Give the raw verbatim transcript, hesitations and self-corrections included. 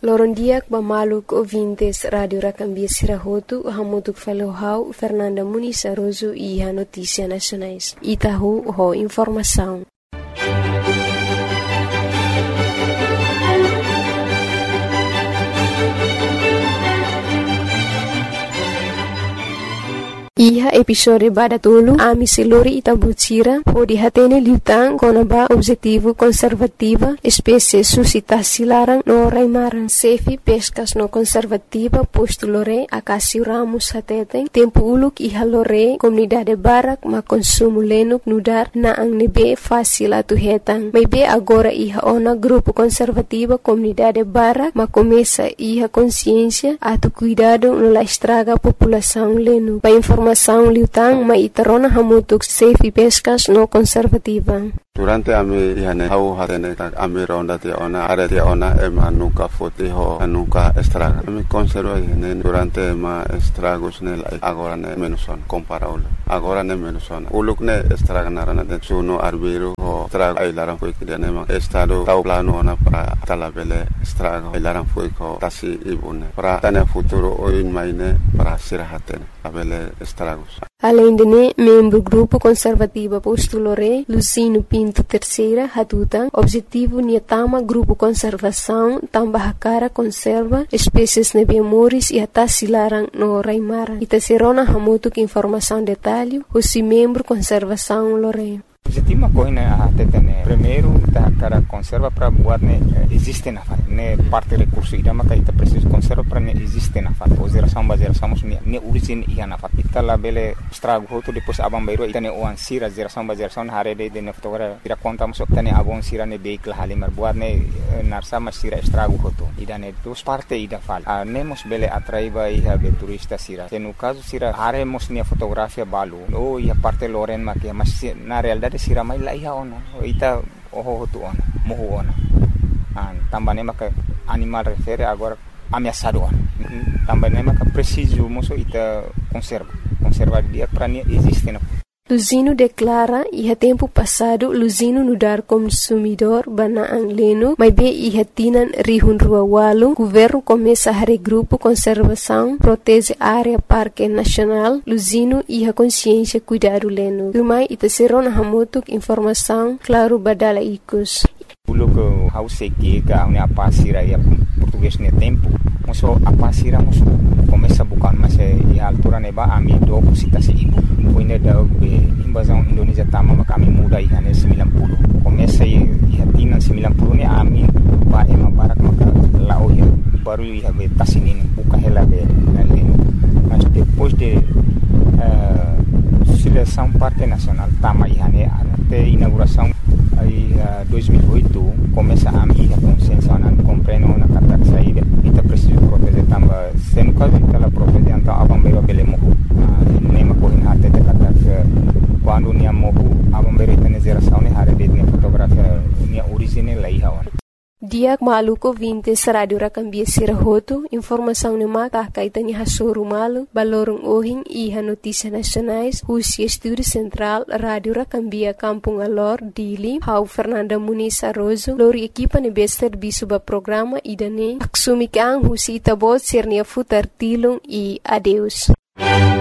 Loron diak bamaluk ouvintes Radio Racambia Sirahotu, hamutuk falohau Fernanda Muniz Aroso e a Notícia Nacionais. Itahu ho informação. Iha episode badatulu ami selori itabutira ho dihatene liutang konaba objetivo conservativa espécie suscitasi larang no raimaran sefi pescas no conservativa posto lore akasi ramus hateten tempo uluk iha lore comunidade barak ma consumo lenuk nudar na ang nebe fácil atu hetang maybe agora iha ona grupo conservativa comunidade barak ma começa iha consciência atu cuidado no la estraga população lenu pa informação liutang maitarona hamutuk safe pescas no conservativa. Durante ami ihane hau hatene ami ronda te ona are te ona ema nuka foti ho nuka estraga. Ami conserva ihane durante ema estragos ne agora ne menuson comparable. Agora ne menuson. Uluk ne estraga narana de suno arbiro ho estraga ai laran foi que ne ma estado tau plano ona para talabele estraga ai laran foi ko tasi ibune. Para tane futuro o in maine para sirahatene abele estragos. Além de ne, membro grupo conservativa postulore Lucino Pinto Terceira Hatutan, objetivo niatama grupo conservação tambah cara conserva espécies nebiamoris e atasilarang no raimara. Itaserona hamutuk informação detalhe, o membro conservação lore. Objetivo uma coisa a tetene primeiro da cara conserva para buat ne existe na fal ne parte recurso ida maka ita preciso conserva para ne existe na fal o geração ba geração ne ne origin ia na fal ita la bele estrago hoto depois abang bairo ita ne o ansira geração ba geração hare de de ne fotogra ira conta mas ita ne abang sira ne veículo halimar buat ne narsa mas sira estrago hoto ida ne dos parte ida fal a nemos bele atraiba ia be turista sira se no caso sira hare mos ne fotografia balu o ia parte loren ma que mas na realidade sira mai la iha ona ita oho hotu ona mohu ona an tambane maka animal refere agora ameaçado ona tambane maka preciso moso ita conserva conserva dia para nem existe na Luzino declara iha tempo passado Luzino nudar consumidor bana ang leno, mas be iha tinan rihun rua walu, governo começa a regrupo conservação, protege área parque nacional, Luzino iha consciência cuidado leno. Rumai ita serona hamutuk informação, claro badala ikus. Pulo que hau seki ka une apa sira ya português ne tempo, moso apa sira moso começa bukan mas e altura neba ami do cita se ibu. Poine da invasão Indonésia tama maka ami muda iha ne sembilan puluh. Começa iha tinan sembilan puluh ne ami ba ema barak maka lao ya baru iha be tasinin buka hela be leno. Mas depois de uh, seleção parque nacional tama iha ne até inauguração aí uh, dois mil e oito começa a minha consciência na compreendo na carta saída e tá preciso proteger também se no caso que ela protege então abang beiro bele mohu nema coin até de carta quando nia mohu abang beiro tem geração ne hare de fotografia nia original lá ia ona Diak maluko vintes Radio Racambia Sirahotu, informação ne mata kaitani hasoru malu, balorong ohing iha notícia nacionais, Husi Estúdio Central, Radio Racambia Kampung Alor, Dili, hau Fernanda Muniz Aroso, lori equipa ne bester bisuba programa idane, aksumikang Husi itabot sernia futar tilung e adeus.